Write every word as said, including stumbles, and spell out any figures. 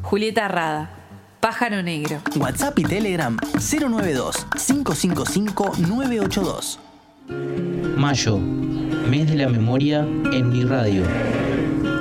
Julieta Rada, Pájaro Negro. WhatsApp y Telegram cero nueve dos, cinco cinco cinco, nueve ocho dos. Mayo, mes de la memoria en mi radio.